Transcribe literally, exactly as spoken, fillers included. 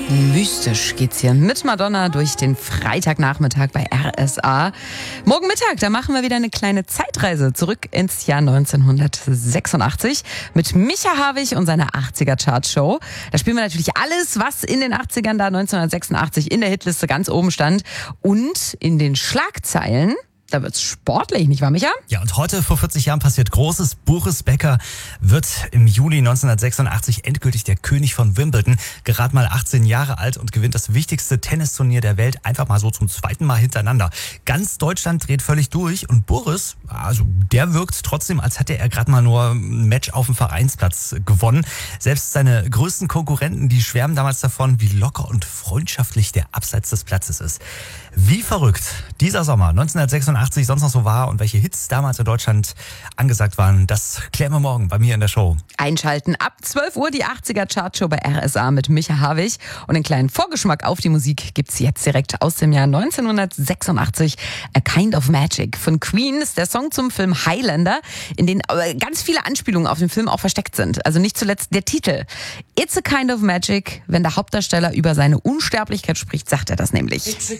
Mystisch geht's hier mit Madonna durch den Freitagnachmittag bei R S A. Morgen Mittag, da machen wir wieder eine kleine Zeitreise zurück ins Jahr neunzehnhundertsechsundachtzig mit Micha Havig und seiner achtziger-Chart-Show. Da spielen wir natürlich alles, was in den achtzigern da neunzehnhundertsechsundachtzig in der Hitliste ganz oben stand. Und in den Schlagzeilen, da wird's sportlich, nicht wahr, Micha? Ja, und heute vor vierzig Jahren passiert Großes. Boris Becker wird im Juli neunzehnhundertsechsundachtzig endgültig der König von Wimbledon. Gerade mal achtzehn Jahre alt und gewinnt das wichtigste Tennisturnier der Welt einfach mal so zum zweiten Mal hintereinander. Ganz Deutschland dreht völlig durch und Boris, also der wirkt trotzdem, als hätte er gerade mal nur ein Match auf dem Vereinsplatz gewonnen. Selbst seine größten Konkurrenten, die schwärmen damals davon, wie locker und freundschaftlich der abseits des Platzes ist. Wie verrückt dieser Sommer neunzehnhundertsechsundachtzig sonst noch so war und welche Hits damals in Deutschland angesagt waren, das klären wir morgen bei mir in der Show. Einschalten ab zwölf Uhr die achtziger-Chart-Show bei R S A mit Micha Havig. Und einen kleinen Vorgeschmack auf die Musik gibt's jetzt direkt aus dem Jahr neunzehnhundertsechsundachtzig. A Kind of Magic von Queen ist der Song zum Film Highlander, in dem ganz viele Anspielungen auf den Film auch versteckt sind. Also nicht zuletzt der Titel. It's a kind of magic. Wenn der Hauptdarsteller über seine Unsterblichkeit spricht, sagt er das nämlich. It's a